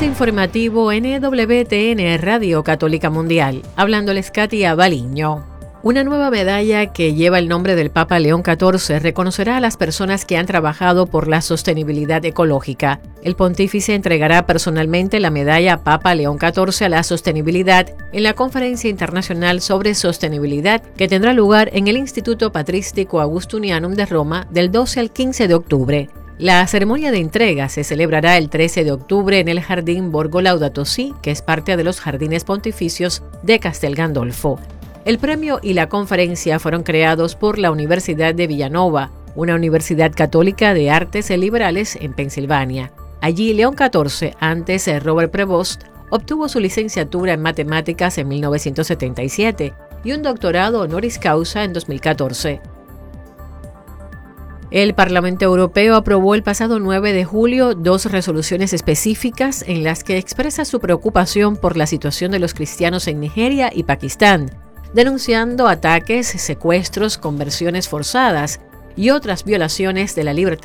Avance informativo NWTN Radio Católica Mundial. Hablándoles Katia Baliño. Una nueva medalla que lleva el nombre del Papa León XIV reconocerá a las personas que han trabajado por la sostenibilidad ecológica. El pontífice entregará personalmente la medalla Papa León XIV a la sostenibilidad en la Conferencia Internacional sobre Sostenibilidad que tendrá lugar en el Instituto Patrístico Augustinianum de Roma del 12 al 15 de octubre. La ceremonia de entrega se celebrará el 13 de octubre en el Jardín Borgo Laudato Si, que es parte de los jardines pontificios de Castel Gandolfo. El premio y la conferencia fueron creados por la Universidad de Villanova, una universidad católica de artes liberales en Pensilvania. Allí, León XIV, antes Robert Prevost, obtuvo su licenciatura en matemáticas en 1977 y un doctorado honoris causa en 2014. El Parlamento Europeo aprobó el pasado 9 de julio 2 resoluciones específicas en las que expresa su preocupación por la situación de los cristianos en Nigeria y Pakistán, denunciando ataques, secuestros, conversiones forzadas y otras violaciones de la libertad